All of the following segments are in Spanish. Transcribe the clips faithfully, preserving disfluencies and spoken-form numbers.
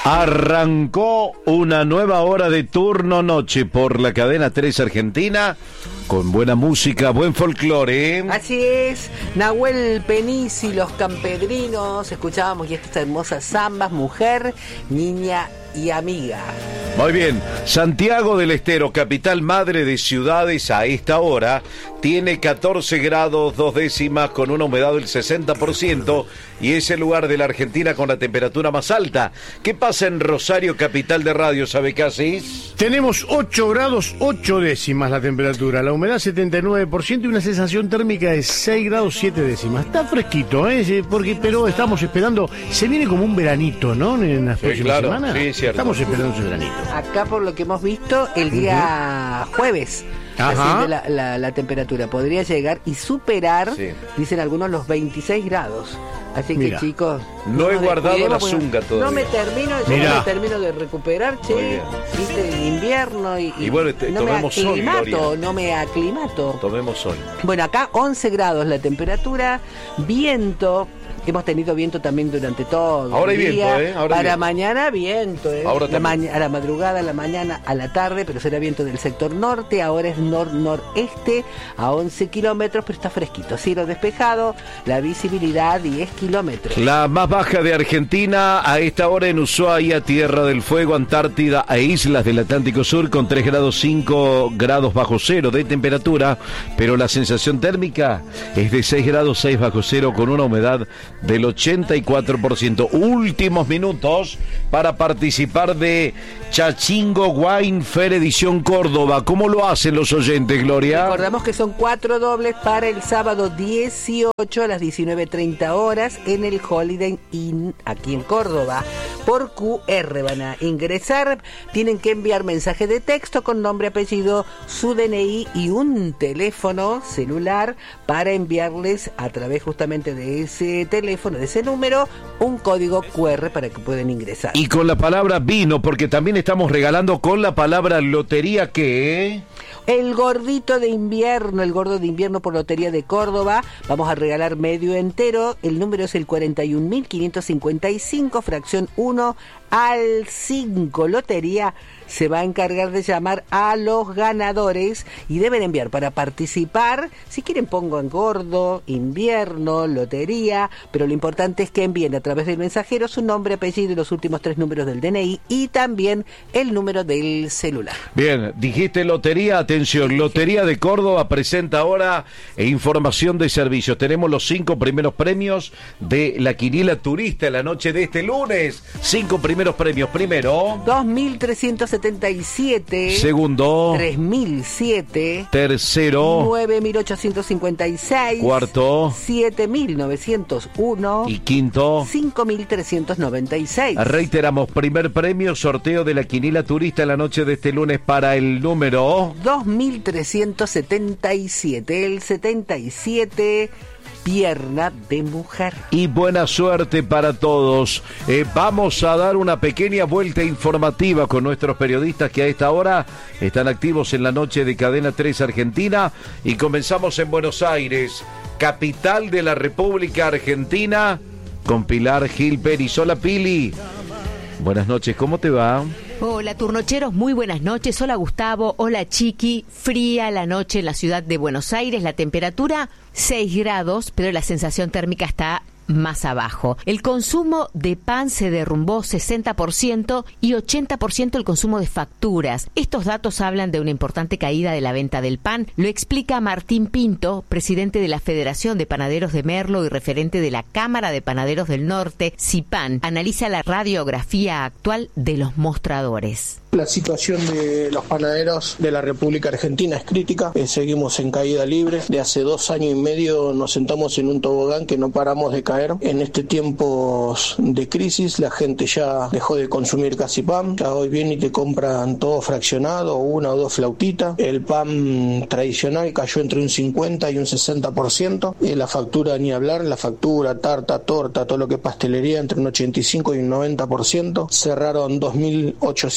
Arrancó una nueva hora de turno noche por la cadena tres Argentina, con buena música, buen folclore. Así es, Nahuel Peniz y los Campedrinos, escuchábamos y estas hermosas zambas, mujer, niña y amiga. Muy bien, Santiago del Estero, capital madre de ciudades, a esta hora tiene catorce grados dos décimas con una humedad del sesenta por ciento y es el lugar de la Argentina con la temperatura más alta. ¿Qué pasa en Rosario, capital de radio, sabe qué hacéis? Tenemos ocho grados ocho décimas la temperatura, la humedad setenta y nueve por ciento y una sensación térmica de seis grados siete décimas. Está fresquito, ¿eh? Porque, pero estamos esperando, se viene como un veranito, ¿no? En las Sí, próximas claro, semanas. sí, cierto. Estamos esperando ese veranito. Acá, por lo que hemos visto, el día uh-huh. jueves asciende la, la, la temperatura. Podría llegar y superar, sí. dicen algunos, los veintiséis grados. Así Mira. que, chicos, no, no he guardado la zunga todavía. No me termino, yo no me termino de recuperar, che. Viste, el invierno y, y, y bueno, te, no tomemos me aclimato, sol, no me aclimato. Tomemos sol. Bueno, acá once grados la temperatura, viento. Hemos tenido viento también durante todo Ahora el hay día. viento, ¿eh? Ahora Para viento. mañana viento, ¿eh? Ahora la ma- a la madrugada, a la mañana, a la tarde, pero será viento del sector norte. Ahora es nor-noreste a once kilómetros, pero está fresquito. Cielo despejado, la visibilidad diez kilómetros. La más baja de Argentina a esta hora en Ushuaia, Tierra del Fuego, Antártida e islas del Atlántico Sur con tres grados cinco grados bajo cero de temperatura, pero la sensación térmica es de seis grados seis bajo cero con una humedad del ochenta y cuatro por ciento. Últimos minutos para participar de Chachingo Wine Fair Edición Córdoba. ¿Cómo lo hacen los oyentes, Gloria? Recordamos que son cuatro dobles para el sábado dieciocho a las diecinueve treinta horas en el Holiday Inn aquí en Córdoba. Por Q R van a ingresar, tienen que enviar mensaje de texto con nombre, apellido, su D N I y un teléfono celular para enviarles a través justamente de ese teléfono, de ese número, un código Q R para que puedan ingresar. Y con la palabra vino, porque también estamos regalando con la palabra lotería, ¿qué? El gordito de invierno, el gordo de invierno por Lotería de Córdoba. Vamos a regalar medio entero. El número es el cuarenta y un mil quinientos cincuenta y cinco, fracción uno al cinco. Lotería se va a encargar de llamar a los ganadores y deben enviar para participar. Si quieren pongan gordo, invierno, lotería, pero lo importante es que envíen a través del mensajero su nombre, apellido y los últimos tres números del D N I y también el número del celular. Bien, dijiste lotería, atención, Lotería de Córdoba presenta ahora información de servicios. Tenemos los cinco primeros premios de la quiniela turista en la noche de este lunes. Cinco primeros premios. Primero, dos mil trescientos setenta y siete. Segundo, tres mil siete. Tercero, nueve mil ochocientos cincuenta y seis. Cuarto, siete mil novecientos uno. Y quinto, cinco mil trescientos noventa y seis. Reiteramos, primer premio, sorteo de la quiniela turista en la noche de este lunes para el número dos mil trescientos setenta y siete. El setenta y siete, pierna de mujer. Y buena suerte para todos. Eh, vamos a dar una pequeña vuelta informativa con nuestros periodistas que a esta hora están activos en la noche de Cadena tres Argentina y comenzamos en Buenos Aires, capital de la República Argentina, con Pilar Gil Pérez. Hola, Pili. Buenas noches, ¿cómo te va? Hola, turnocheros, muy buenas noches. Hola, Gustavo. Hola, Chiqui. Fría la noche en la ciudad de Buenos Aires. La temperatura seis grados, pero la sensación térmica está más abajo. El consumo de pan se derrumbó sesenta por ciento y ochenta por ciento el consumo de facturas. Estos datos hablan de una importante caída de la venta del pan. Lo explica Martín Pinto, presidente de la Federación de Panaderos de Merlo y referente de la Cámara de Panaderos del Norte, CIPAN. Analiza la radiografía actual de los mostradores. La situación de los panaderos de la República Argentina es crítica, eh, seguimos en caída libre. De hace dos años y medio nos sentamos en un tobogán que no paramos de caer. En este tiempo de crisis la gente ya dejó de consumir casi pan, ya hoy vienen y te compran todo fraccionado, una o dos flautitas. El pan tradicional cayó entre un cincuenta y un sesenta por ciento, eh, la factura ni hablar, la factura, tarta, torta, todo lo que es pastelería entre un ochenta y cinco y un noventa por ciento. Cerraron dos mil ochocientas cincuenta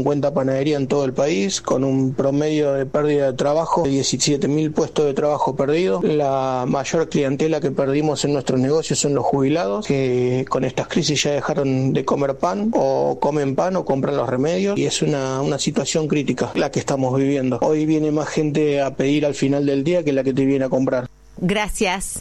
cincuenta panaderías en todo el país, con un promedio de pérdida de trabajo de diecisiete mil puestos de trabajo perdidos. La mayor clientela que perdimos en nuestros negocios son los jubilados, que con estas crisis ya dejaron de comer pan, o comen pan o compran los remedios, y es una, una situación crítica la que estamos viviendo. Hoy viene más gente a pedir al final del día que la que te viene a comprar. Gracias.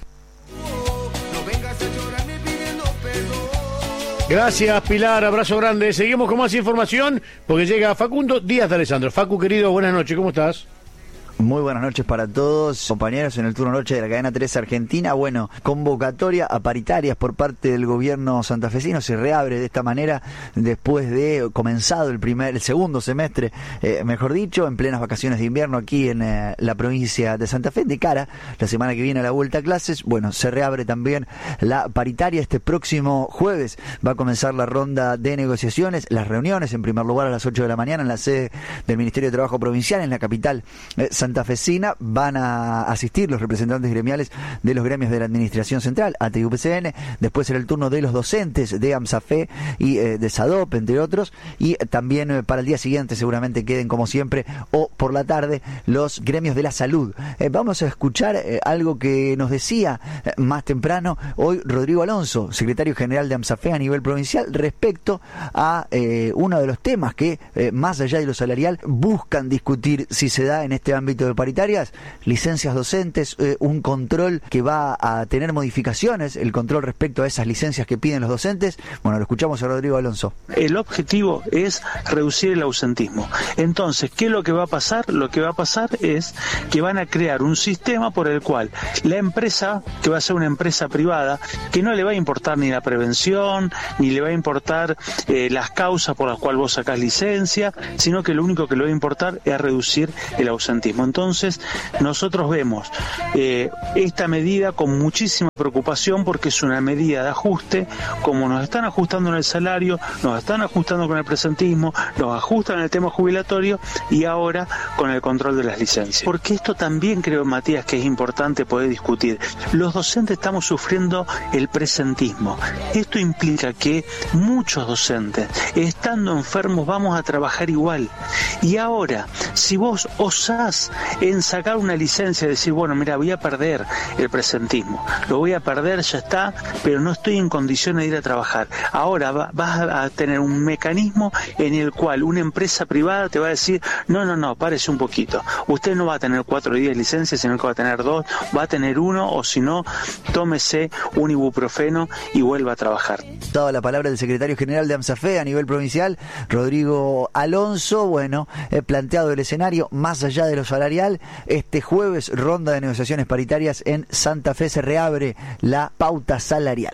Gracias, Pilar, abrazo grande. Seguimos con más información porque llega Facundo Díaz de Alessandro. Facu, querido, buenas noches, ¿cómo estás? Muy buenas noches para todos, compañeros, en el turno noche de la cadena tres Argentina. Bueno, convocatoria a paritarias por parte del gobierno santafesino se reabre de esta manera después de comenzado el primer, el segundo semestre, eh, mejor dicho, en plenas vacaciones de invierno aquí en eh, la provincia de Santa Fe. De cara la semana que viene a la vuelta a clases, bueno, se reabre también la paritaria. Este próximo jueves va a comenzar la ronda de negociaciones, las reuniones, en primer lugar a las ocho de la mañana en la sede del Ministerio de Trabajo Provincial en la capital eh, santafesina. Van a asistir los representantes gremiales de los gremios de la Administración Central, A T I U P C N, después será el turno de los docentes de AMSAFE y eh, de SADOP, entre otros, y también eh, para el día siguiente seguramente queden como siempre, o por la tarde, los gremios de la salud. Eh, vamos a escuchar eh, algo que nos decía eh, más temprano hoy Rodrigo Alonso, secretario general de AMSAFE a nivel provincial, respecto a eh, uno de los temas que, eh, más allá de lo salarial, buscan discutir si se da en este ámbito de paritarias: licencias docentes, eh, un control que va a tener modificaciones, el control respecto a esas licencias que piden los docentes. Bueno, lo escuchamos a Rodrigo Alonso. El objetivo es reducir el ausentismo. Entonces, ¿qué es lo que va a pasar? Lo que va a pasar es que van a crear un sistema por el cual la empresa, que va a ser una empresa privada, que no le va a importar ni la prevención, ni le va a importar eh, las causas por las cuales vos sacás licencia, sino que lo único que le va a importar es reducir el ausentismo. Entonces, nosotros vemos eh, esta medida con muchísima preocupación porque es una medida de ajuste. Como nos están ajustando en el salario, nos están ajustando con el presentismo, nos ajustan en el tema jubilatorio y ahora con el control de las licencias. Porque esto también creo, Matías, que es importante poder discutir. Los docentes estamos sufriendo el presentismo. Esto implica que muchos docentes, estando enfermos, vamos a trabajar igual. Y ahora, si vos osás en sacar una licencia y decir, bueno, mira, voy a perder el presentismo, lo voy a perder, ya está, pero no estoy en condiciones de ir a trabajar. Ahora va, vas a tener un mecanismo en el cual una empresa privada te va a decir, no, no, no, párese un poquito, usted no va a tener cuatro o diez licencias, sino que va a tener dos, va a tener uno, o si no, tómese un ibuprofeno y vuelva a trabajar. Dado la palabra del secretario general de AMSAFE a nivel provincial, Rodrigo Alonso. Bueno, he planteado el escenario más allá de lo salarial. Este jueves, ronda de negociaciones paritarias en Santa Fe, se reabre la pauta salarial.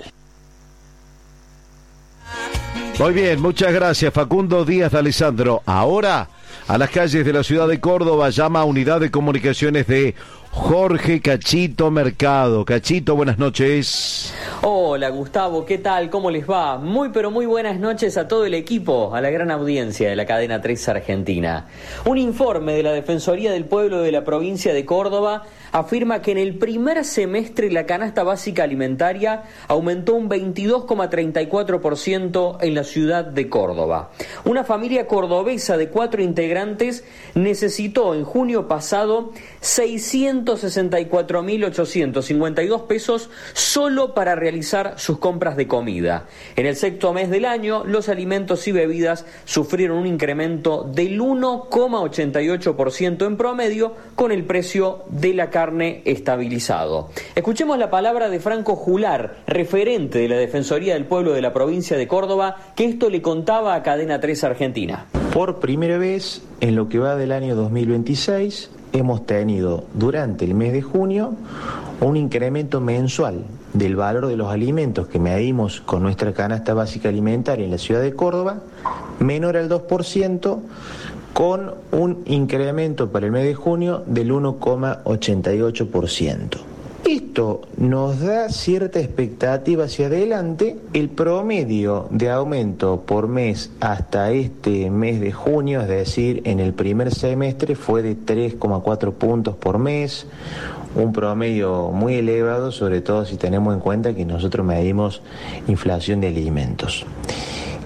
Muy bien, muchas gracias, Facundo Díaz de Alessandro. Ahora, a las calles de la ciudad de Córdoba, llama a Unidad de Comunicaciones de Jorge Cachito Mercado. Cachito, buenas noches. Hola Gustavo, ¿qué tal? ¿Cómo les va? Muy pero muy buenas noches a todo el equipo, a la gran audiencia de la cadena tres Argentina. Un informe de la Defensoría del Pueblo de la provincia de Córdoba afirma que en el primer semestre la canasta básica alimentaria aumentó un veintidós coma treinta y cuatro por ciento en la ciudad de Córdoba. Una familia cordobesa de cuatro integrantes necesitó en junio pasado seiscientos sesenta y cuatro mil ochocientos cincuenta y dos pesos solo para realizar sus compras de comida. En el sexto mes del año, los alimentos y bebidas sufrieron un incremento del uno coma ochenta y ocho por ciento en promedio, con el precio de la carne estabilizado. Escuchemos la palabra de Franco Jular, referente de la Defensoría del Pueblo de la provincia de Córdoba, que esto le contaba a Cadena tres Argentina. Por primera vez en lo que va del año dos mil veintiséis, hemos tenido durante el mes de junio un incremento mensual del valor de los alimentos que medimos con nuestra canasta básica alimentaria en la ciudad de Córdoba, menor al dos por ciento, con un incremento para el mes de junio del uno coma ochenta y ocho por ciento. Esto nos da cierta expectativa hacia adelante. El promedio de aumento por mes hasta este mes de junio, es decir, en el primer semestre, fue de tres coma cuatro puntos por mes, un promedio muy elevado, sobre todo si tenemos en cuenta que nosotros medimos inflación de alimentos.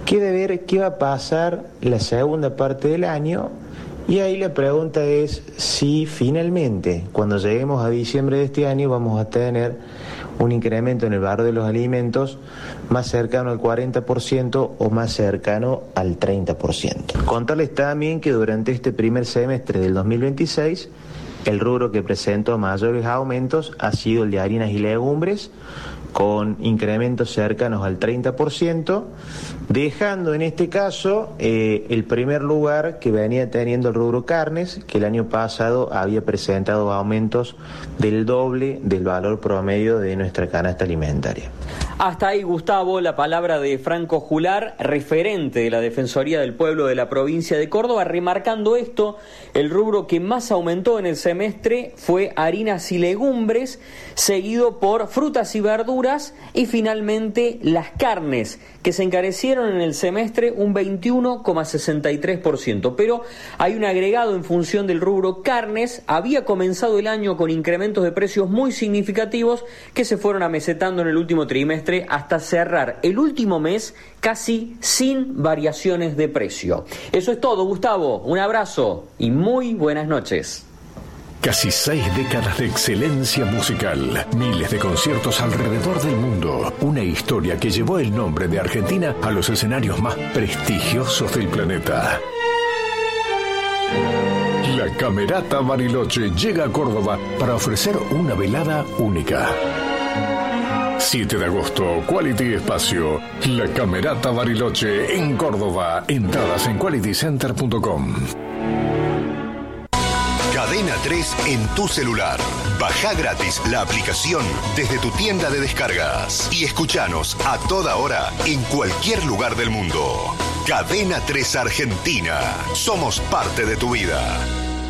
Queda ver qué va a pasar la segunda parte del año, y ahí la pregunta es si finalmente, cuando lleguemos a diciembre de este año, vamos a tener un incremento en el valor de los alimentos más cercano al cuarenta por ciento o más cercano al treinta por ciento. Contarles también que durante este primer semestre del dos mil veintiséis, el rubro que presentó mayores aumentos ha sido el de harinas y legumbres, con incrementos cercanos al treinta por ciento, dejando en este caso eh, el primer lugar que venía teniendo el rubro carnes, que el año pasado había presentado aumentos del doble del valor promedio de nuestra canasta alimentaria. Hasta ahí, Gustavo, la palabra de Franco Jular, referente de la Defensoría del Pueblo de la provincia de Córdoba, remarcando esto: el rubro que más aumentó en el semestre fue harinas y legumbres, seguido por frutas y verduras y finalmente las carnes, que se encarecieron en el semestre un veintiuno coma sesenta y tres por ciento. Pero hay un agregado en función del rubro carnes. Había comenzado el año con incrementos de precios muy significativos que se fueron amesetando en el último trimestre hasta cerrar el último mes casi sin variaciones de precio. Eso es todo, Gustavo. Un abrazo y muy buenas noches. Casi seis décadas de excelencia musical, miles de conciertos alrededor del mundo, una historia que llevó el nombre de Argentina a los escenarios más prestigiosos del planeta. La Camerata Bariloche llega a Córdoba para ofrecer una velada única. siete de agosto, Quality Espacio, La Camerata Bariloche en Córdoba. Entradas en quality center punto com. Cadena tres en tu celular. Baja gratis la aplicación desde tu tienda de descargas y escuchanos a toda hora en cualquier lugar del mundo. Cadena tres Argentina. Somos parte de tu vida.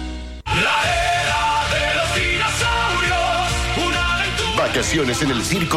La era de los dinosaurios, una aventura. Vacaciones en el circo